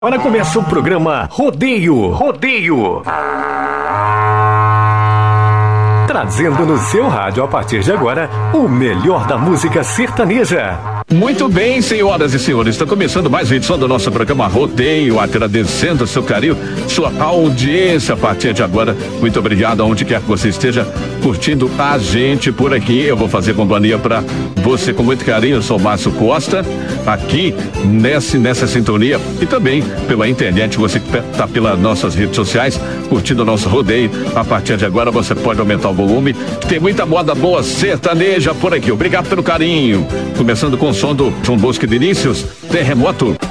Agora começa o programa Rodeio. Trazendo no seu rádio, a partir de agora, o melhor da música sertaneja. Muito bem, senhoras e senhores, está começando mais uma edição do nosso programa Rodeio, agradecendo o seu carinho, sua audiência a partir de agora. Muito obrigado aonde quer que você esteja curtindo a gente por aqui. Eu vou fazer companhia para você com muito carinho. Eu sou o Márcio Costa, aqui nessa sintonia, e também pela internet. Você que está pelas nossas redes sociais curtindo o nosso rodeio, a partir de agora você pode aumentar o volume. Tem muita moda boa sertaneja por aqui. Obrigado pelo carinho. Começando com o som do João Bosco e Vinícius, Terremoto.